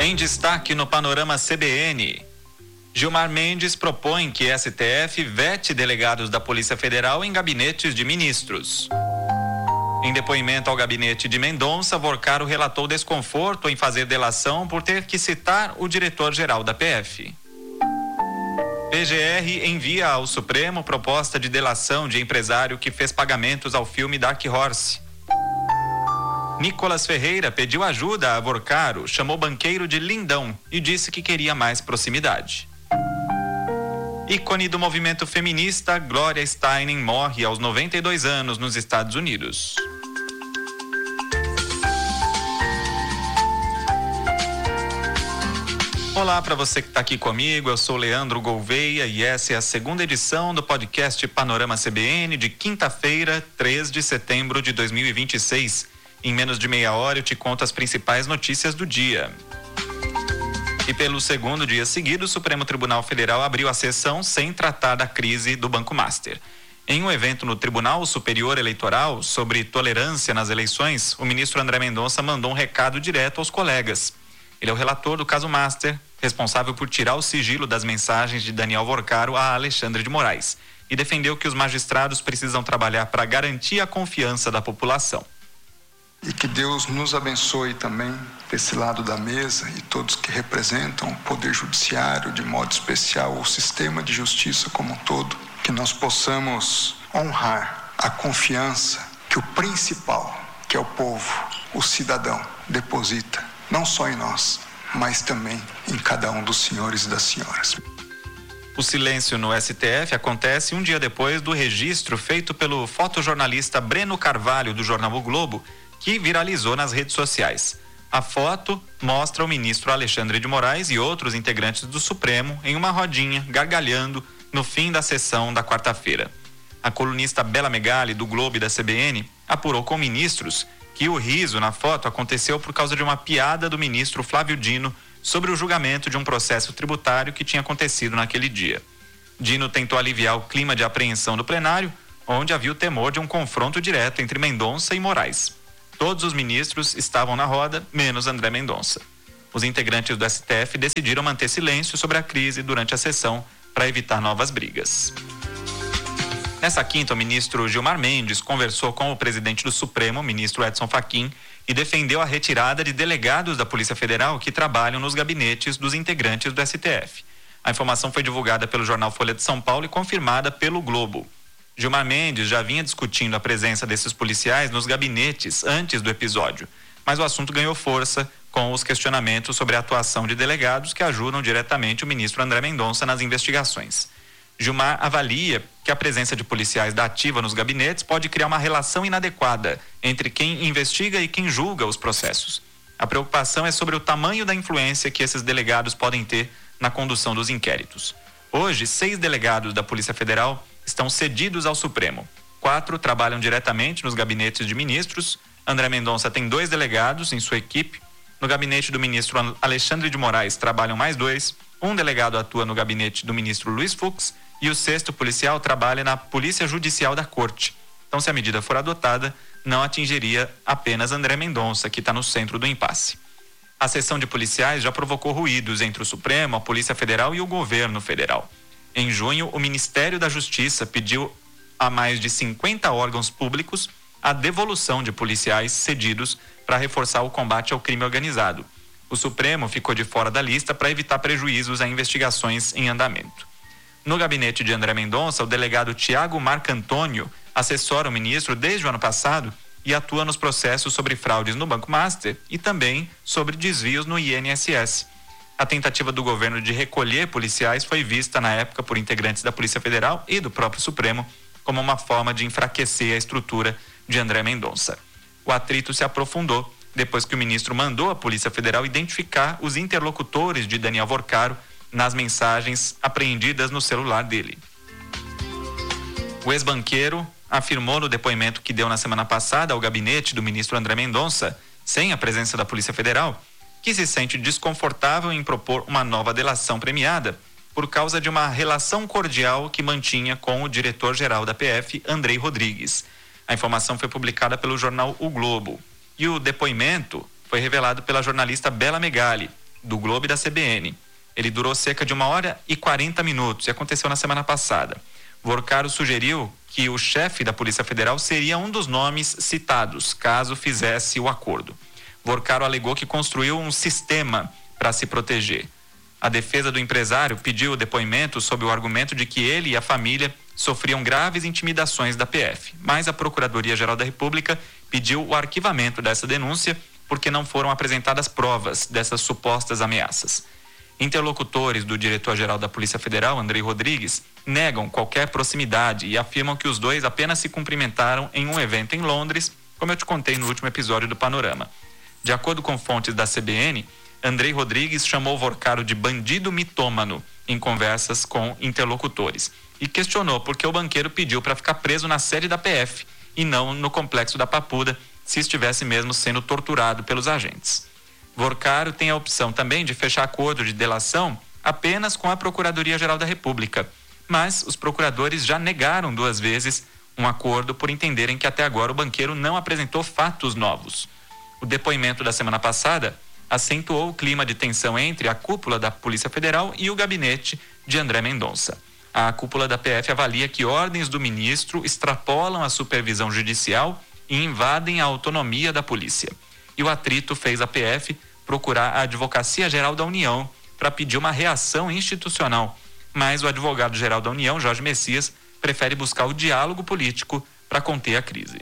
Em destaque no Panorama CBN, Gilmar Mendes propõe que STF vete delegados da Polícia Federal em gabinetes de ministros. Em depoimento ao gabinete de Mendonça, Vorcaro relatou desconforto em fazer delação por ter que citar o diretor-geral da PF. PGR envia ao Supremo proposta de delação de empresário que fez pagamentos ao filme Dark Horse. Nicolas Ferreira pediu ajuda a Vorcaro, chamou banqueiro de lindão e disse que queria mais proximidade. Ícone do movimento feminista, Gloria Steinem morre aos 92 anos nos Estados Unidos. Olá para você que está aqui comigo, eu sou Leandro Gouveia e essa é a segunda edição do podcast Panorama CBN de quinta-feira, 3 de setembro de 2026. Em menos de meia hora eu te conto as principais notícias do dia. E pelo segundo dia seguido, o Supremo Tribunal Federal abriu a sessão sem tratar da crise do Banco Master. Em um evento no Tribunal Superior Eleitoral sobre tolerância nas eleições, o ministro André Mendonça mandou um recado direto aos colegas. Ele é o relator do caso Master, responsável por tirar o sigilo das mensagens de Daniel Vorcaro a Alexandre de Moraes, e defendeu que os magistrados precisam trabalhar para garantir a confiança da população. E que Deus nos abençoe também desse lado da mesa e todos que representam o Poder Judiciário, de modo especial o sistema de justiça como um todo, que nós possamos honrar a confiança que o principal, que é o povo, o cidadão, deposita, não só em nós, mas também em cada um dos senhores e das senhoras. O silêncio no STF acontece um dia depois do registro feito pelo fotojornalista Breno Carvalho, do jornal O Globo, que viralizou nas redes sociais. A foto mostra o ministro Alexandre de Moraes e outros integrantes do Supremo em uma rodinha, gargalhando, no fim da sessão da quarta-feira. A colunista Bela Megali, do Globo e da CBN, apurou com ministros que o riso na foto aconteceu por causa de uma piada do ministro Flávio Dino sobre o julgamento de um processo tributário que tinha acontecido naquele dia. Dino tentou aliviar o clima de apreensão do plenário, onde havia o temor de um confronto direto entre Mendonça e Moraes. Todos os ministros estavam na roda, menos André Mendonça. Os integrantes do STF decidiram manter silêncio sobre a crise durante a sessão para evitar novas brigas. Nessa quinta, o ministro Gilmar Mendes conversou com o presidente do Supremo, ministro Edson Fachin, e defendeu a retirada de delegados da Polícia Federal que trabalham nos gabinetes dos integrantes do STF. A informação foi divulgada pelo jornal Folha de São Paulo e confirmada pelo Globo. Gilmar Mendes já vinha discutindo a presença desses policiais nos gabinetes antes do episódio, mas o assunto ganhou força com os questionamentos sobre a atuação de delegados que ajudam diretamente o ministro André Mendonça nas investigações. Gilmar avalia que a presença de policiais da ativa nos gabinetes pode criar uma relação inadequada entre quem investiga e quem julga os processos. A preocupação é sobre o tamanho da influência que esses delegados podem ter na condução dos inquéritos. Hoje, 6 delegados da Polícia Federal estão cedidos ao Supremo. 4 trabalham diretamente nos gabinetes de ministros. André Mendonça tem 2 delegados em sua equipe. No gabinete do ministro Alexandre de Moraes trabalham mais 2. Um delegado atua no gabinete do ministro Luiz Fux e o 6º policial trabalha na Polícia Judicial da Corte. Então, se a medida for adotada, não atingiria apenas André Mendonça, que está no centro do impasse. A sessão de policiais já provocou ruídos entre o Supremo, a Polícia Federal e o governo federal. Em junho, o Ministério da Justiça pediu a mais de 50 órgãos públicos a devolução de policiais cedidos para reforçar o combate ao crime organizado. O Supremo ficou de fora da lista para evitar prejuízos a investigações em andamento. No gabinete de André Mendonça, o delegado Tiago Marcantônio assessora o ministro desde o ano passado e atua nos processos sobre fraudes no Banco Master e também sobre desvios no INSS. A tentativa do governo de recolher policiais foi vista na época por integrantes da Polícia Federal e do próprio Supremo como uma forma de enfraquecer a estrutura de André Mendonça. O atrito se aprofundou depois que o ministro mandou a Polícia Federal identificar os interlocutores de Daniel Vorcaro nas mensagens apreendidas no celular dele. O ex-banqueiro afirmou no depoimento que deu na semana passada ao gabinete do ministro André Mendonça, sem a presença da Polícia Federal, que se sente desconfortável em propor uma nova delação premiada por causa de uma relação cordial que mantinha com o diretor-geral da PF, Andrei Rodrigues. A informação foi publicada pelo jornal O Globo. E o depoimento foi revelado pela jornalista Bela Megali, do Globo e da CBN. Ele durou cerca de 1h40 e aconteceu na semana passada. Vorcaro sugeriu que o chefe da Polícia Federal seria um dos nomes citados, caso fizesse o acordo. Vorcaro alegou que construiu um sistema para se proteger. A defesa do empresário pediu o depoimento sob o argumento de que ele e a família sofriam graves intimidações da PF, mas a Procuradoria-Geral da República pediu o arquivamento dessa denúncia porque não foram apresentadas provas dessas supostas ameaças. Interlocutores do diretor-geral da Polícia Federal, Andrei Rodrigues, negam qualquer proximidade e afirmam que os dois apenas se cumprimentaram em um evento em Londres, como eu te contei no último episódio do Panorama. De acordo com fontes da CBN, Andrei Rodrigues chamou Vorcaro de bandido mitômano em conversas com interlocutores e questionou por que o banqueiro pediu para ficar preso na sede da PF e não no complexo da Papuda, se estivesse mesmo sendo torturado pelos agentes. Vorcaro tem a opção também de fechar acordo de delação apenas com a Procuradoria-Geral da República, mas os procuradores já negaram 2 vezes um acordo por entenderem que até agora o banqueiro não apresentou fatos novos. O depoimento da semana passada acentuou o clima de tensão entre a cúpula da Polícia Federal e o gabinete de André Mendonça. A cúpula da PF avalia que ordens do ministro extrapolam a supervisão judicial e invadem a autonomia da polícia. E o atrito fez a PF procurar a Advocacia Geral da União para pedir uma reação institucional. Mas o advogado-geral da União, Jorge Messias, prefere buscar o diálogo político para conter a crise.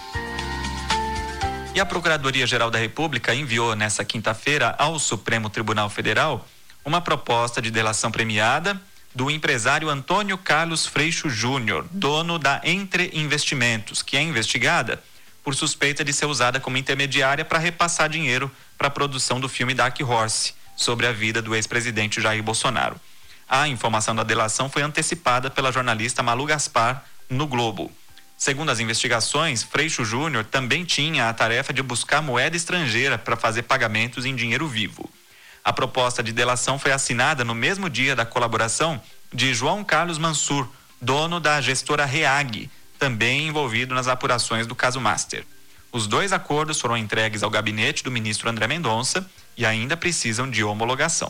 E a Procuradoria-Geral da República enviou nesta quinta-feira ao Supremo Tribunal Federal uma proposta de delação premiada do empresário Antônio Carlos Freixo Júnior, dono da Entre Investimentos, que é investigada por suspeita de ser usada como intermediária para repassar dinheiro para a produção do filme Dark Horse, sobre a vida do ex-presidente Jair Bolsonaro. A informação da delação foi antecipada pela jornalista Malu Gaspar no Globo. Segundo as investigações, Freixo Júnior também tinha a tarefa de buscar moeda estrangeira para fazer pagamentos em dinheiro vivo. A proposta de delação foi assinada no mesmo dia da colaboração de João Carlos Mansur, dono da gestora REAG, também envolvido nas apurações do caso Master. Os 2 acordos foram entregues ao gabinete do ministro André Mendonça e ainda precisam de homologação.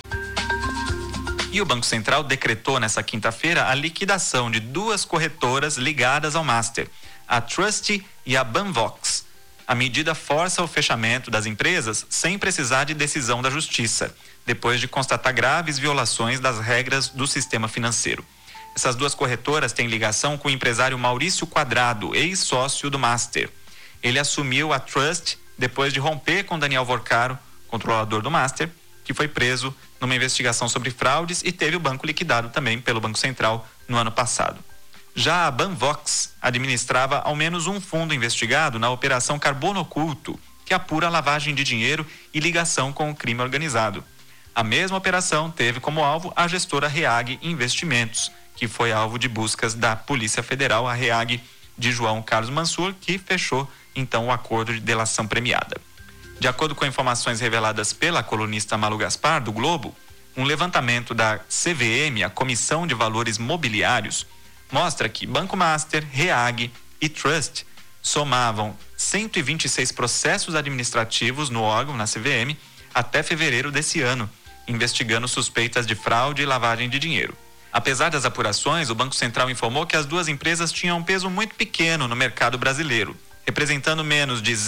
E o Banco Central decretou nesta quinta-feira a liquidação de 2 corretoras ligadas ao Master, a Trust e a Banvox. A medida força o fechamento das empresas sem precisar de decisão da Justiça, depois de constatar graves violações das regras do sistema financeiro. Essas 2 corretoras têm ligação com o empresário Maurício Quadrado, ex-sócio do Master. Ele assumiu a Trust depois de romper com Daniel Vorcaro, controlador do Master, que foi preso numa investigação sobre fraudes e teve o banco liquidado também pelo Banco Central no ano passado. Já a Banvox administrava ao menos um fundo investigado na Operação Carbono Oculto, que apura lavagem de dinheiro e ligação com o crime organizado. A mesma operação teve como alvo a gestora REAG Investimentos, que foi alvo de buscas da Polícia Federal, a REAG de João Carlos Mansur, que fechou então o acordo de delação premiada. De acordo com informações reveladas pela colunista Malu Gaspar, do Globo, um levantamento da CVM, a Comissão de Valores Mobiliários, mostra que Banco Master, REAG e Trust somavam 126 processos administrativos no órgão, na CVM, até fevereiro desse ano, investigando suspeitas de fraude e lavagem de dinheiro. Apesar das apurações, o Banco Central informou que as 2 empresas tinham um peso muito pequeno no mercado brasileiro, representando menos de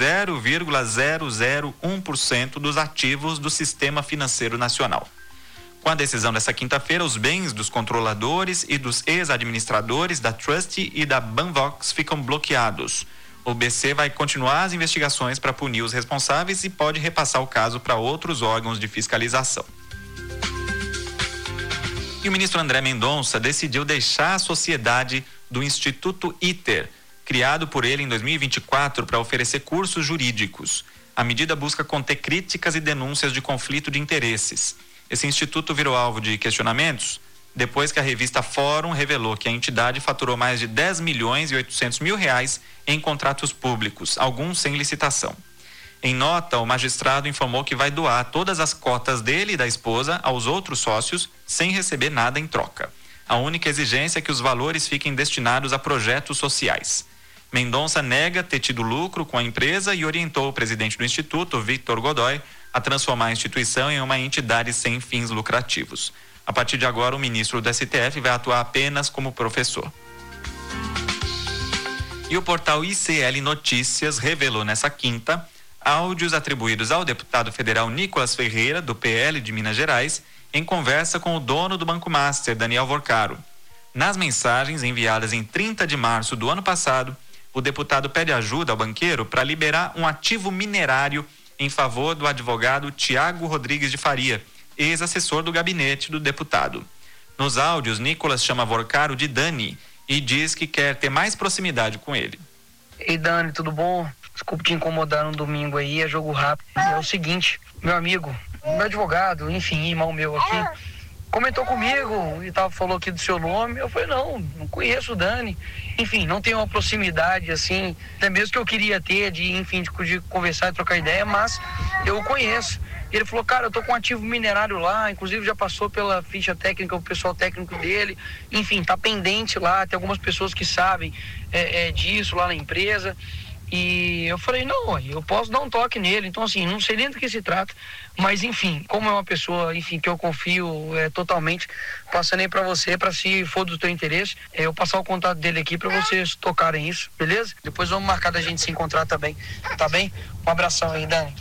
0,001% dos ativos do sistema financeiro nacional. Com a decisão dessa quinta-feira, os bens dos controladores e dos ex-administradores da Trust e da Banvox ficam bloqueados. O BC vai continuar as investigações para punir os responsáveis e pode repassar o caso para outros órgãos de fiscalização. E o ministro André Mendonça decidiu deixar a sociedade do Instituto ITER, criado por ele em 2024 para oferecer cursos jurídicos. A medida busca conter críticas e denúncias de conflito de interesses. Esse instituto virou alvo de questionamentos depois que a revista Fórum revelou que a entidade faturou mais de 10 milhões e 800 mil reais em contratos públicos, alguns sem licitação. Em nota, o magistrado informou que vai doar todas as cotas dele e da esposa aos outros sócios sem receber nada em troca. A única exigência é que os valores fiquem destinados a projetos sociais. Mendonça nega ter tido lucro com a empresa e orientou o presidente do Instituto, Victor Godoy, a transformar a instituição em uma entidade sem fins lucrativos. A partir de agora, o ministro do STF vai atuar apenas como professor. E o portal ICL Notícias revelou nessa quinta áudios atribuídos ao deputado federal Nicolas Ferreira, do PL de Minas Gerais, em conversa com o dono do Banco Master, Daniel Vorcaro. Nas mensagens enviadas em 30 de março do ano passado, o deputado pede ajuda ao banqueiro para liberar um ativo minerário em favor do advogado Tiago Rodrigues de Faria, ex-assessor do gabinete do deputado. Nos áudios, Nicolas chama Vorcaro de Dani e diz que quer ter mais proximidade com ele. Ei, Dani, tudo bom? Desculpa te incomodar no domingo aí, é jogo rápido. É o seguinte, meu amigo, meu advogado, enfim, irmão meu aqui, comentou comigo e falou aqui do seu nome. Eu falei, não conheço o Dani. Enfim, não tenho uma proximidade assim, até mesmo que eu queria ter de conversar e trocar ideia, mas eu o conheço. Ele falou, cara, eu tô com um ativo minerário lá, inclusive já passou pela ficha técnica, o pessoal técnico dele, enfim, tá pendente lá, tem algumas pessoas que sabem disso lá na empresa. E eu falei, não, eu posso dar um toque nele. Então, assim, não sei nem do que se trata, mas, enfim, como é uma pessoa, enfim, que eu confio totalmente, passando aí pra você, pra se for do teu interesse, eu passar o contato dele aqui pra vocês tocarem isso, beleza? Depois vamos marcar da gente se encontrar também, tá bem? Um abração aí, Dani.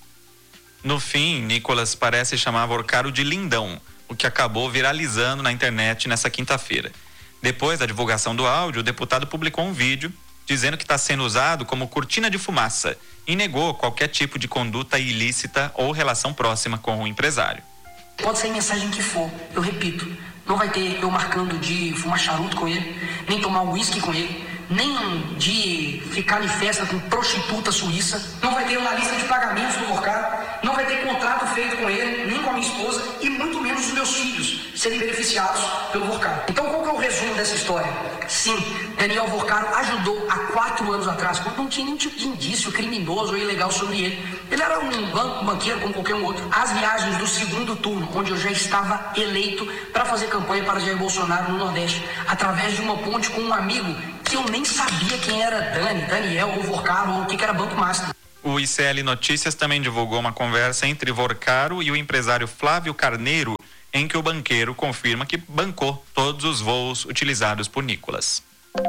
No fim, Nicolas parece chamar Vorcaro de lindão, o que acabou viralizando na internet nessa quinta-feira. Depois da divulgação do áudio, o deputado publicou um vídeo dizendo que está sendo usado como cortina de fumaça e negou qualquer tipo de conduta ilícita ou relação próxima com o empresário. Pode ser a mensagem que for, eu repito, não vai ter eu marcando de fumar charuto com ele, nem tomar uísque com ele, nem de ficar em festa com prostituta suíça, não vai ter uma lista de pagamentos do Vorcaro, não vai ter contrato feito com ele, nem com a minha esposa e muito menos os meus filhos serem beneficiados pelo Vorcaro. Então qual que é o resumo dessa história? Sim, Daniel Vorcaro ajudou há 4 anos atrás, quando não tinha nenhum tipo de indício criminoso ou ilegal sobre ele. Ele era um banqueiro como qualquer um outro. As viagens do segundo turno, onde eu já estava eleito para fazer campanha para Jair Bolsonaro no Nordeste, através de uma ponte com um amigo que eu nem sabia quem era Daniel ou Vorcaro ou o que era Banco Master. O ICL Notícias também divulgou uma conversa entre Vorcaro e o empresário Flávio Carneiro, em que o banqueiro confirma que bancou todos os voos utilizados por Nicolas.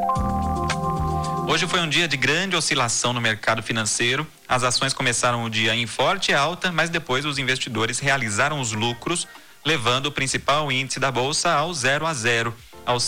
Hoje foi um dia de grande oscilação no mercado financeiro. As ações começaram o dia em forte alta, mas depois os investidores realizaram os lucros, levando o principal índice da bolsa ao 0 a 0, aos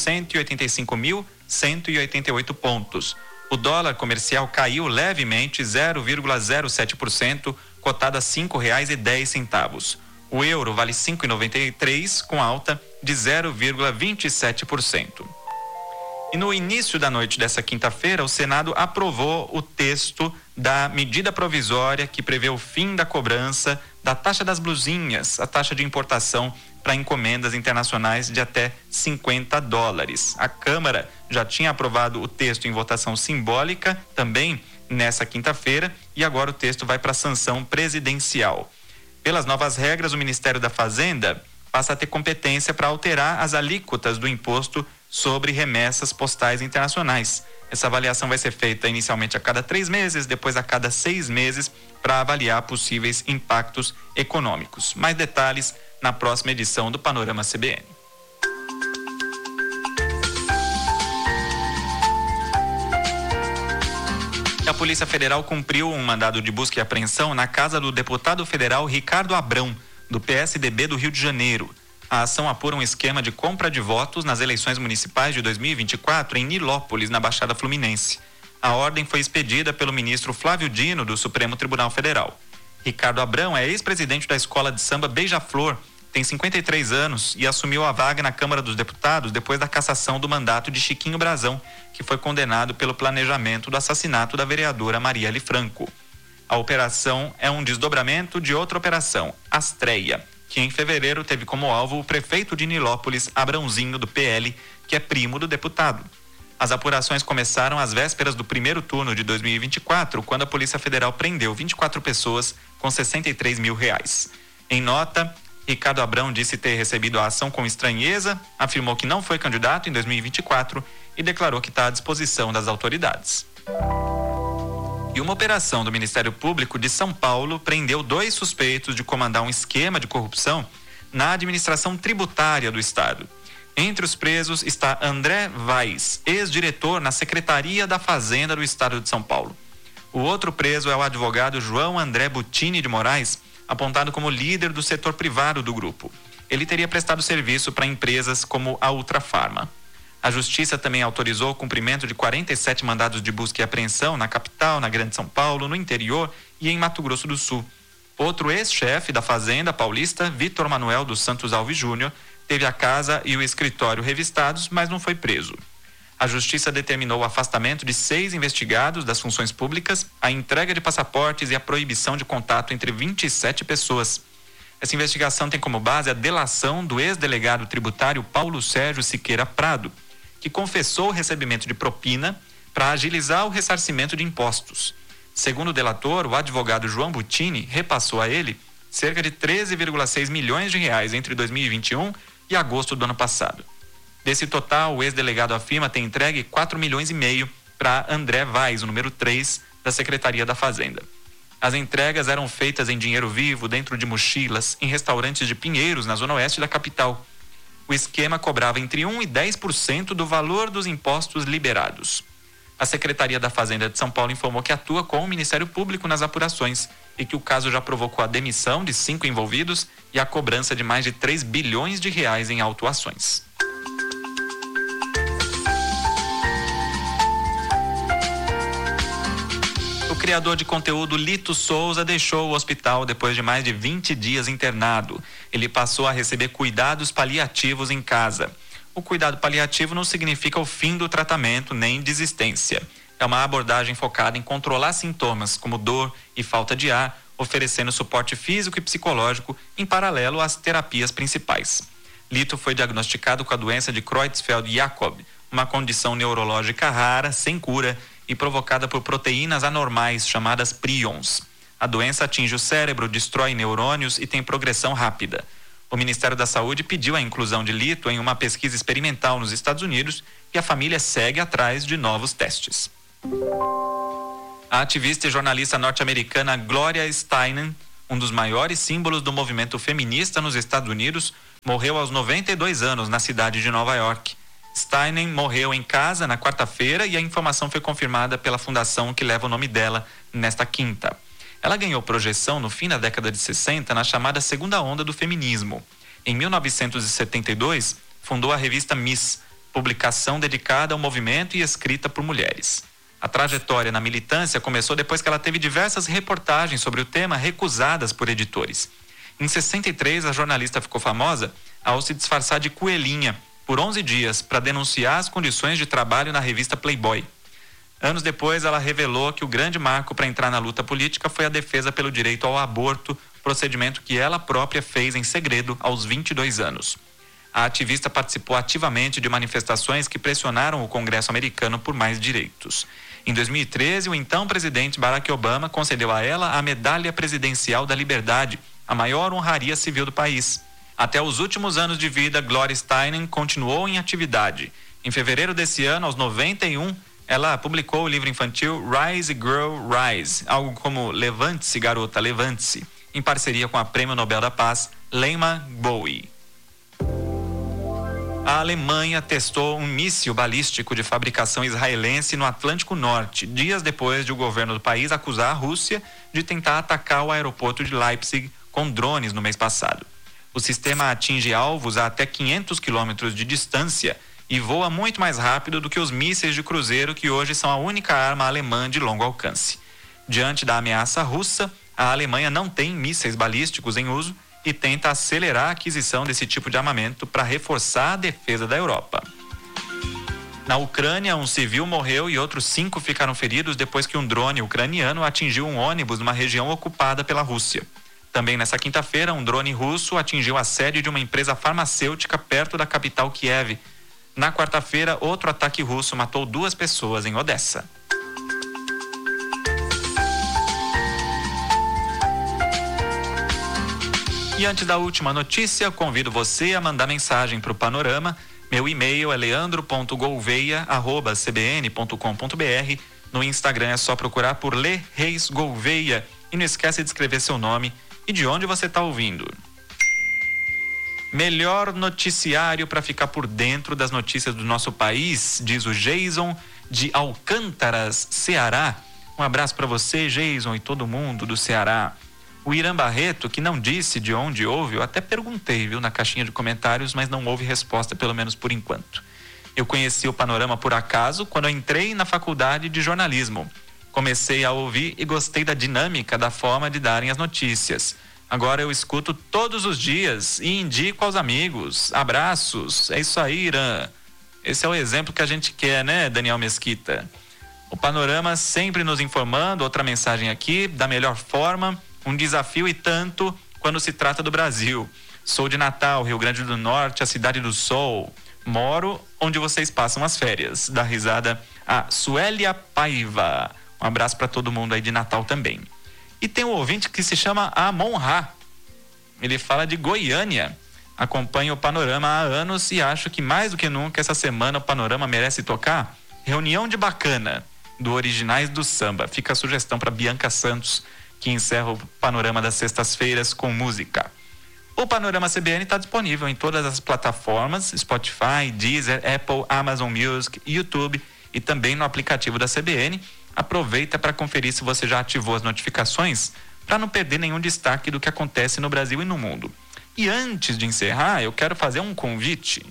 185.188 pontos. O dólar comercial caiu levemente 0,07%, cotado a R$ 5,10. O euro vale R$ 5,93, com alta de 0,27%. E no início da noite dessa quinta-feira, o Senado aprovou o texto da medida provisória que prevê o fim da cobrança da taxa das blusinhas, a taxa de importação para encomendas internacionais de até $50. A Câmara já tinha aprovado o texto em votação simbólica também nessa quinta-feira e agora o texto vai para a sanção presidencial. Pelas novas regras, o Ministério da Fazenda passa a ter competência para alterar as alíquotas do imposto sobre remessas postais internacionais. Essa avaliação vai ser feita inicialmente a cada 3 meses, depois a cada 6 meses, para avaliar possíveis impactos econômicos. Mais detalhes na próxima edição do Panorama CBN. A Polícia Federal cumpriu um mandado de busca e apreensão na casa do deputado federal Ricardo Abrão, do PSDB do Rio de Janeiro. A ação apura um esquema de compra de votos nas eleições municipais de 2024 em Nilópolis, na Baixada Fluminense. A ordem foi expedida pelo ministro Flávio Dino, do Supremo Tribunal Federal. Ricardo Abrão é ex-presidente da escola de samba Beija-Flor, tem 53 anos e assumiu a vaga na Câmara dos Deputados depois da cassação do mandato de Chiquinho Brazão, que foi condenado pelo planejamento do assassinato da vereadora Marielle Franco. A operação é um desdobramento de outra operação, Astreia, que em fevereiro teve como alvo o prefeito de Nilópolis, Abrãozinho, do PL, que é primo do deputado. As apurações começaram às vésperas do primeiro turno de 2024, quando a Polícia Federal prendeu 24 pessoas com R$63 mil. Em nota, Ricardo Abrão disse ter recebido a ação com estranheza, afirmou que não foi candidato em 2024 e declarou que está à disposição das autoridades. E uma operação do Ministério Público de São Paulo prendeu 2 suspeitos de comandar um esquema de corrupção na administração tributária do Estado. Entre os presos está André Vaz, ex-diretor na Secretaria da Fazenda do Estado de São Paulo. O outro preso é o advogado João André Butini de Moraes, apontado como líder do setor privado do grupo. Ele teria prestado serviço para empresas como a Ultrafarma. A Justiça também autorizou o cumprimento de 47 mandados de busca e apreensão na capital, na Grande São Paulo, no interior e em Mato Grosso do Sul. Outro ex-chefe da Fazenda paulista, Vitor Manuel dos Santos Alves Júnior, teve a casa e o escritório revistados, mas não foi preso. A Justiça determinou o afastamento de 6 investigados das funções públicas, a entrega de passaportes e a proibição de contato entre 27 pessoas. Essa investigação tem como base a delação do ex-delegado tributário Paulo Sérgio Siqueira Prado, que confessou o recebimento de propina para agilizar o ressarcimento de impostos. Segundo o delator, o advogado João Butini repassou a ele cerca de 13,6 milhões de reais entre 2021 e agosto do ano passado. Desse total, o ex-delegado afirma ter entregue 4 milhões e meio para André Vaz, o número 3 da Secretaria da Fazenda. As entregas eram feitas em dinheiro vivo, dentro de mochilas, em restaurantes de Pinheiros, na zona oeste da capital. O esquema cobrava entre 1% e 10% do valor dos impostos liberados. A Secretaria da Fazenda de São Paulo informou que atua com o Ministério Público nas apurações e que o caso já provocou a demissão de 5 envolvidos e a cobrança de mais de 3 bilhões de reais em autuações. O criador de conteúdo Lito Souza deixou o hospital depois de mais de 20 dias internado. Ele passou a receber cuidados paliativos em casa. O cuidado paliativo não significa o fim do tratamento nem desistência. É uma abordagem focada em controlar sintomas como dor e falta de ar, oferecendo suporte físico e psicológico em paralelo às terapias principais. Lito foi diagnosticado com a doença de Creutzfeldt-Jakob, uma condição neurológica rara, sem cura e provocada por proteínas anormais chamadas prions. A doença atinge o cérebro, destrói neurônios e tem progressão rápida. O Ministério da Saúde pediu a inclusão de Lito em uma pesquisa experimental nos Estados Unidos e a família segue atrás de novos testes. A ativista e jornalista norte-americana Gloria Steinem, um dos maiores símbolos do movimento feminista nos Estados Unidos, morreu aos 92 anos na cidade de Nova York. Steinem morreu em casa na quarta-feira e a informação foi confirmada pela fundação que leva o nome dela nesta quinta. Ela ganhou projeção no fim da década de 60 na chamada segunda onda do feminismo. Em 1972, fundou a revista Miss, publicação dedicada ao movimento e escrita por mulheres. A trajetória na militância começou depois que ela teve diversas reportagens sobre o tema recusadas por editores. Em 63, a jornalista ficou famosa ao se disfarçar de coelhinha por 11 dias para denunciar as condições de trabalho na revista Playboy. Anos depois, ela revelou que o grande marco para entrar na luta política foi a defesa pelo direito ao aborto, procedimento que ela própria fez em segredo aos 22 anos. A ativista participou ativamente de manifestações que pressionaram o Congresso americano por mais direitos. Em 2013, o então presidente Barack Obama concedeu a ela a Medalha Presidencial da Liberdade, a maior honraria civil do país. Até os últimos anos de vida, Gloria Steinem continuou em atividade. Em fevereiro desse ano, aos 91, ela publicou o livro infantil Rise Girl Rise, algo como Levante-se, garota, levante-se, em parceria com a Prêmio Nobel da Paz, Leima Bowie. A Alemanha testou um míssil balístico de fabricação israelense no Atlântico Norte, dias depois de o governo do país acusar a Rússia de tentar atacar o aeroporto de Leipzig com drones no mês passado. O sistema atinge alvos a até 500 quilômetros de distância e voa muito mais rápido do que os mísseis de cruzeiro, que hoje são a única arma alemã de longo alcance. Diante da ameaça russa, a Alemanha não tem mísseis balísticos em uso e tenta acelerar a aquisição desse tipo de armamento para reforçar a defesa da Europa. Na Ucrânia, um civil morreu e outros 5 ficaram feridos depois que um drone ucraniano atingiu um ônibus numa região ocupada pela Rússia. Também nessa quinta-feira, um drone russo atingiu a sede de uma empresa farmacêutica perto da capital Kiev. Na quarta-feira, outro ataque russo matou 2 pessoas em Odessa. E antes da última notícia, convido você a mandar mensagem para o Panorama. Meu e-mail é leandro.gouveia@cbn.com.br. No Instagram é só procurar por Lê Reis Gouveia. E não esquece de escrever seu nome e de onde você está ouvindo. Melhor noticiário para ficar por dentro das notícias do nosso país, diz o Jason de Alcântaras, Ceará. Um abraço para você, Jason, e todo mundo do Ceará. O Irã Barreto, que não disse de onde ouve, eu até perguntei, viu, na caixinha de comentários, mas não houve resposta, pelo menos por enquanto. Eu conheci o Panorama por acaso quando eu entrei na faculdade de jornalismo. Comecei a ouvir e gostei da dinâmica, da forma de darem as notícias. Agora eu escuto todos os dias e indico aos amigos. Abraços. É isso aí, Irã. Esse é o exemplo que a gente quer, né, Daniel Mesquita? O Panorama sempre nos informando, outra mensagem aqui, da melhor forma, um desafio e tanto quando se trata do Brasil. Sou de Natal, Rio Grande do Norte, a cidade do Sol. Moro onde vocês passam as férias. Dá risada a Suélia Paiva. Um abraço para todo mundo aí de Natal também. E tem um ouvinte que se chama Amon Ra. Ele fala de Goiânia. Acompanha o Panorama há anos e acho que mais do que nunca essa semana o Panorama merece tocar Reunião de Bacana, do Originais do Samba. Fica a sugestão para Bianca Santos, que encerra o Panorama das sextas-feiras com música. O Panorama CBN está disponível em todas as plataformas, Spotify, Deezer, Apple, Amazon Music, YouTube e também no aplicativo da CBN. Aproveita para conferir se você já ativou as notificações para não perder nenhum destaque do que acontece no Brasil e no mundo. E antes de encerrar, eu quero fazer um convite.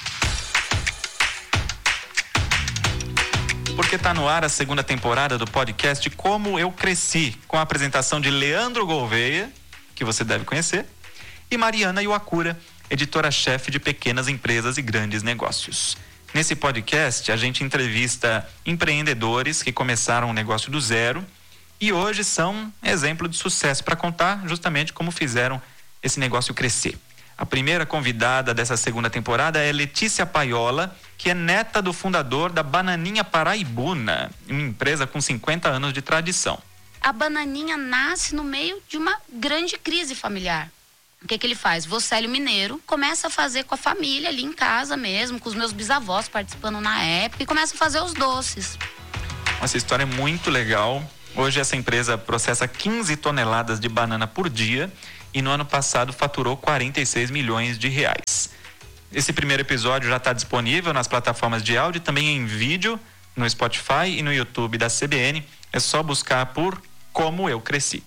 Porque está no ar a segunda temporada do podcast Como Eu Cresci, com a apresentação de Leandro Gouveia, que você deve conhecer, e Mariana Iwakura, editora-chefe de pequenas empresas e grandes negócios. Nesse podcast, a gente entrevista empreendedores que começaram um negócio do zero e hoje são exemplo de sucesso para contar justamente como fizeram esse negócio crescer. A primeira convidada dessa segunda temporada é Letícia Paiola, que é neta do fundador da Bananinha Paraibuna, uma empresa com 50 anos de tradição. A Bananinha nasce no meio de uma grande crise familiar. O que ele faz? Vocélio Mineiro começa a fazer com a família ali em casa mesmo, com os meus bisavós participando na época, e começa a fazer os doces. Essa história é muito legal. Hoje essa empresa processa 15 toneladas de banana por dia e no ano passado faturou 46 milhões de reais. Esse primeiro episódio já está disponível nas plataformas de áudio, também em vídeo, no Spotify e no YouTube da CBN. É só buscar por Como Eu Cresci.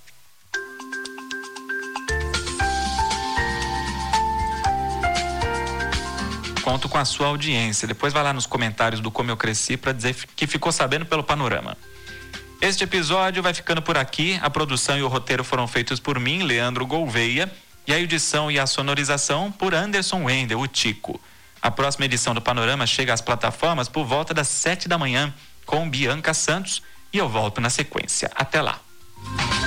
Conto com a sua audiência. Depois vai lá nos comentários do Como Eu Cresci para dizer que ficou sabendo pelo Panorama. Este episódio vai ficando por aqui. A produção e o roteiro foram feitos por mim, Leandro Gouveia, e a edição e a sonorização por Anderson Wendel, o Tico. A próxima edição do Panorama chega às plataformas por volta das 7 da manhã com Bianca Santos e eu volto na sequência. Até lá.